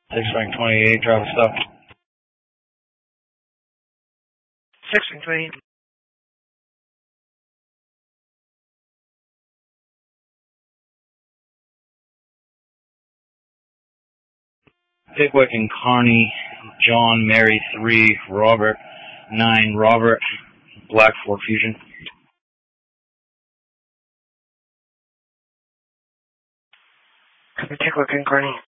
6 rank 28, driver stop. 6 rank 28. Pickwick and Carney, John, Mary 3, Robert 9, Robert, Black 4 Fusion. Pickwick and Carney.